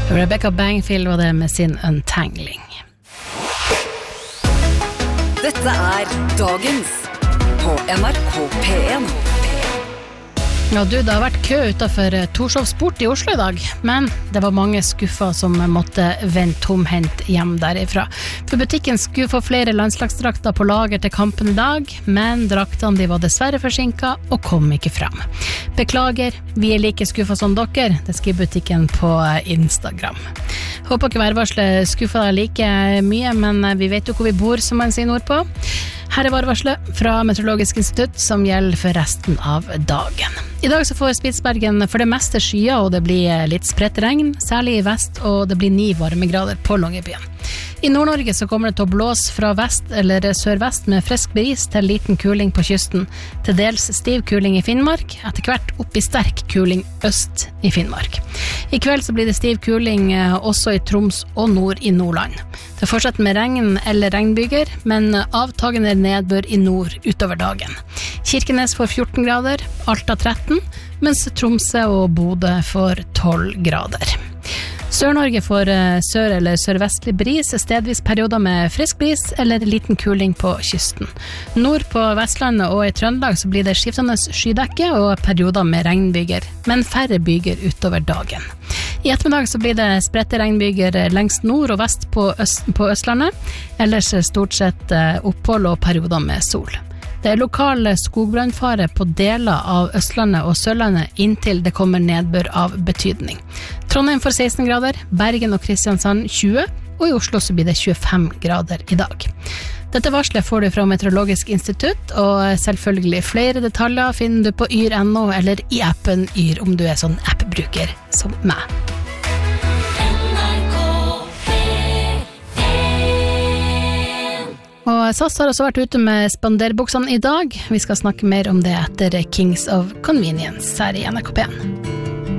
Rebecca Bangfield var det med sin Untangling. Dette Dagens på NRK P1. Ja du, det har vært kø utenfor Torshov Sport I Oslo I dag, men det var mange skuffer som måtte vende tomhendt hjem derifra. For butikken skulle få flere landslagsdrakter på lager til kampen I dag, men draktene de var dessverre forsinket og kom ikke frem. Beklager, vi like skuffet som dere, det skriver butikken på Instagram. Håper ikke værvarselet skuffer deg like mye, men vi vet jo hvor vi bor, som man sier nordpå. Her værvarselet fra Meteorologisk institutt som gjelder for resten av dagen. I dag så får Spitsbergen for det meste skyer, og det blir litt spredt regn, særlig I vest, og det blir 9 varmegrader på Longyearbyen. I Nord-Norge så kommer det til å blåse fra vest eller sørvest med frisk bris til liten kuling på kysten, til dels stiv kuling I Finnmark, etter hvert opp I sterk kuling øst I Finnmark. I kveld så blir det stiv kuling også I Troms og nord I Nordland. Det fortsetter med regn eller regnbyger, men avtagende nedbør I nord utover dagen. Kirkenes får 14 grader, Alta 13, mens Tromsø og Bodø får 12 grader. Sør-Norge får sør- eller sørvestlig bris, stedvis perioder med frisk bris eller liten kuling på kysten. Nord på Vestlandet og I Trøndelag så blir det skiftende skydekke og perioder med regnbyger, men færre byger utover dagen. I ettermiddag så blir det spredte regnbyger lengst nord og vest på Østlandet, ellers stort sett opphold og perioder med sol. Det lokal skogbrannfare på deler av Østlandet og Sørlandet inntil det kommer nedbør av betydning. Trondheim får 16 grader, Bergen og Kristiansand 20, og I Oslo så blir det 25 grader I dag. Dette varslet får du fra Meteorologisk institutt, og selvfølgelig flere detaljer finner du på yr.no eller I appen Yr om du sånn appbruker som meg. Og SAS har også vært ute med spanderbuksene I dag. Vi skal snakke mer om det etter Kings of Convenience her I NRK P1.